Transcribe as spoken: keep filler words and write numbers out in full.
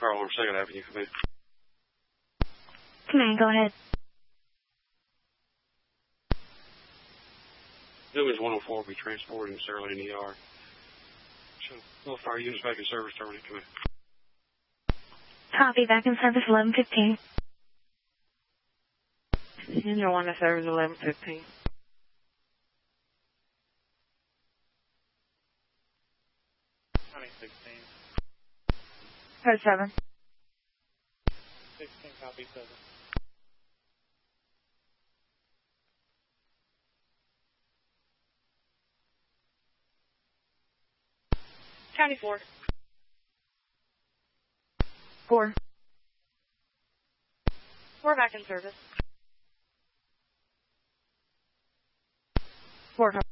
Carl on second Avenue. Come in. Command, go ahead. Newman's one oh four will be transporting Sarah Lane E R. So, all fire units back in service, terminate. Come in. Copy, back in service eleven fifteen. Union one to service eleven fifteen. twenty sixteen. Code seven. sixteen, copy seven. County four. Four. Four back in service. Four.